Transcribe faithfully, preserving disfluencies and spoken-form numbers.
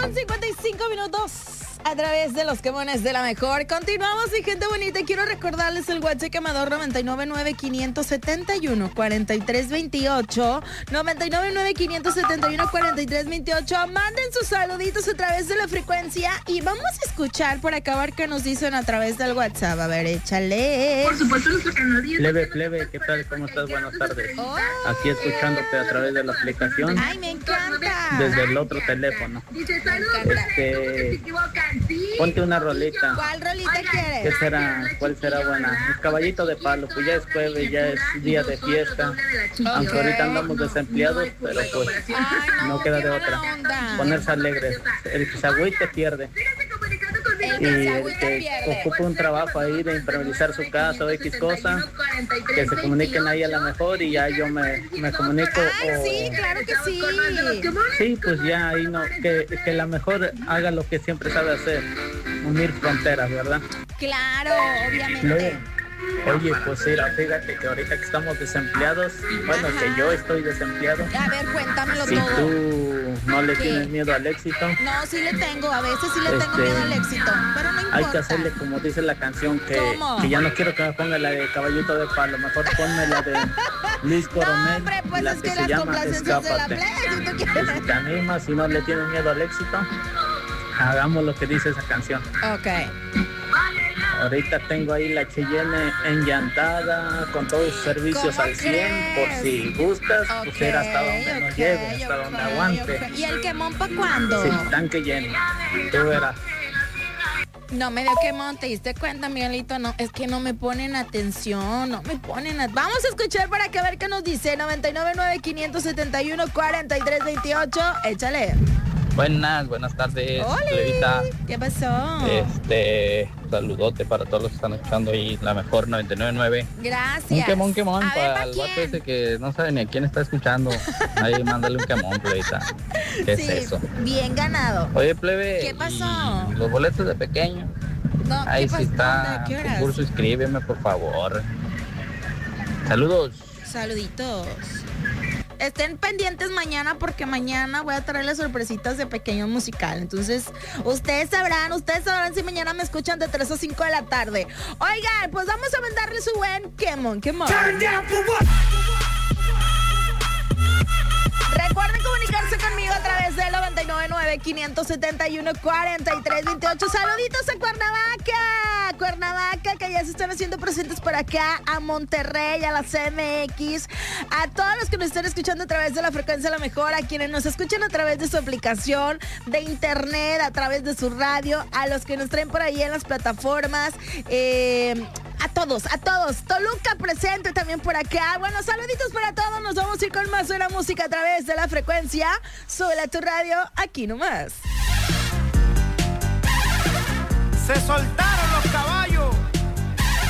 con cincuenta y cinco minutos a través de los quemones de la mejor. Continuamos, mi gente bonita. Quiero recordarles el WhatsApp quemador noventa y nueve nueve, quinientos setenta y uno, cuarenta y tres veintiocho. noventa y nueve nueve, quinientos setenta y uno, cuarenta y tres veintiocho. Manden sus saluditos a través de la frecuencia y vamos a escuchar por acá a ver qué nos dicen a través del WhatsApp. A ver, échale. Por supuesto, nuestro canal. Plebe, plebe, ¿qué tal? ¿Cómo estás? Buenas tardes. Oh. Aquí escuchándote a través de la aplicación. Ay, me encanta. Desde el otro teléfono. Dice, saludos, Este, se equivocan, sí. ponte una rolita. ¿Cuál rolita ¿Qué quieres? será? ¿Cuál será buena? El caballito de palo, pues ya es jueves, ya es día de fiesta. Aunque ahorita andamos desempleados, pero pues Ay, no queda qué de buena otra. onda. Ponerse alegres. El que se agüite pierde. El Y que se el agüita que pierde. ocupa un trabajo ahí de improvisar su casa o X cosa, que se comuniquen ahí a la mejor y ya yo me, me comunico. Ay, o- sí, claro que sí. Sí, pues ya ahí no, que, que la mejor haga lo que siempre sabe hacer, unir fronteras, ¿verdad? Claro, obviamente. Luego, oye, pues mira, fíjate que ahorita que estamos desempleados, bueno, Ajá. que yo estoy desempleado, A ver, cuéntamelo si todo. tú no le ¿Qué? tienes miedo al éxito, No, sí le tengo, a veces sí le tengo Este, miedo al éxito, pero no importa. hay que hacerle como dice la canción, que, ¿Cómo? que ya no quiero que me ponga la de Caballito de Palo, mejor ponme la de Luis No, Coronel, hombre, pues la es que, que se las llama complacencias de la Escápate. play, si tú Pues quieres. si te animas, si no le tienes miedo al éxito, hagamos lo que dice esa canción. Ok. Ahorita tengo ahí la Cheyenne enllantada, con todos sus servicios ¿Cómo al cien, por crees? si gustas, pues Ok, ir hasta donde nos ok, lleve, hasta ok, donde aguante. ok. ¿Y el quemón pa' cuándo? Sí, tanque lleno, tú verás. No me dio quemón, ¿te diste cuenta, Miguelito? No, es que no me ponen atención, no me ponen a... Vamos a escuchar para que a ver qué nos dice. noventa y nueve nueve, quinientos setenta y uno, cuarenta y tres veintiocho. Échale. Buenas, buenas tardes, ¡Hola! Plebita. ¿Qué pasó? Este, saludote para todos los que están escuchando ahí, la mejor noventa y nueve nueve. Gracias. Un quemón, quemón, A ver, para ¿pa' el vato quién? ese que no sabe ni a quién está escuchando. Ahí mándale un quemón, Plebita. ¿Qué Sí, es eso? bien ganado. Oye, Plebe. ¿Qué pasó? y los boletos de pequeño. No, Ahí ¿qué sí pasó? está. ¿A qué horas? Concurso, inscríbeme, por favor. Saludos. Saluditos. Estén pendientes mañana porque mañana voy a traer las sorpresitas de Pequeño Musical. Entonces, ustedes sabrán, ustedes sabrán si mañana me escuchan de tres a cinco de la tarde. Oigan, pues vamos a mandarle su buen quemón, quemón. Recuerden comunicarse conmigo a través del noventa y nueve nueve, quinientos setenta y uno, cuarenta y tres veintiocho. Saluditos a Cuernavaca, Cuernavaca, que ya se están haciendo presentes por acá, a Monterrey, a la C M X, a todos los que nos están escuchando a través de la frecuencia La Mejor, a quienes nos escuchan a través de su aplicación de internet, a través de su radio, a los que nos traen por ahí en las plataformas, eh... A todos, a todos. Toluca presente también por acá. Bueno, saluditos para todos. Nos vamos a ir con más buena música a través de la frecuencia. Súbela a tu radio, aquí nomás. Se soltaron los caballos.